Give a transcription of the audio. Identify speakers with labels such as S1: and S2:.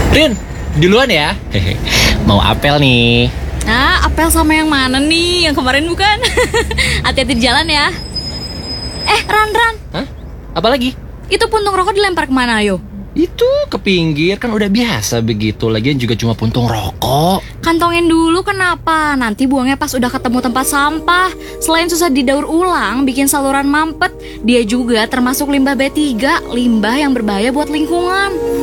S1: Rin, duluan ya. Hehe. Mau apel nih.
S2: Nah, apel sama yang mana nih? Yang kemarin bukan? Hati-hati di jalan ya. Ran.
S1: Hah? Apa lagi?
S2: Itu puntung rokok dilempar kemana, ayo?
S1: Itu ke pinggir, kan udah biasa begitu. Lagian juga cuma puntung rokok.
S2: Kantongin dulu kenapa? Nanti buangnya pas udah ketemu tempat sampah. Selain susah didaur ulang, bikin saluran mampet, dia juga termasuk limbah B3, limbah yang berbahaya buat lingkungan.